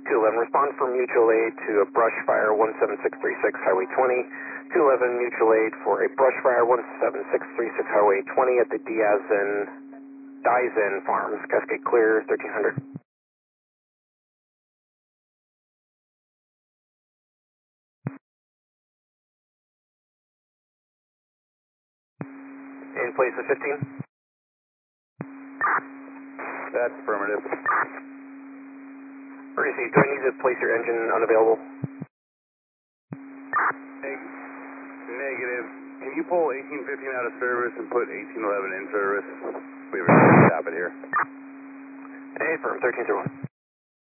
211, respond for mutual aid to a brush fire 17636 Highway 20. 211, mutual aid for a brush fire 17636 Highway 20 at the Dizen Farms. Cascade clear, 1300. In place of 15. That's affirmative. Emergency, do I need to place your engine unavailable? Negative. Can you pull 1815 out of service and put 1811 in service? We have a stop it here. Hey, firm, 1301.